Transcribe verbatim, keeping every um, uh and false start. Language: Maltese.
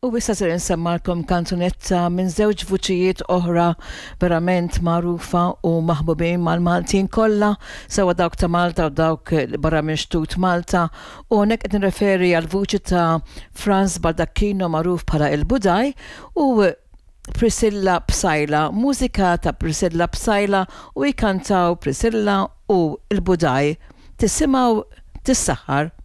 U issa ser insemmalkom kanzunetta minn żewġ vuċijiet oħra verament magħrufa u maħbubin mal-Maltin kollha, sewa dawk ta' Malta u dawk barra minn xtut Malta, u hawnhekk qed nirreferi għal vuċi ta' Franz Baldacchino magħruf bħala il-Budaj u Priscilla Psajla, mużika ta' Priscilla Psajla u jkantaw Priscilla u il-Budaj. Tisimgħu tissaħħar.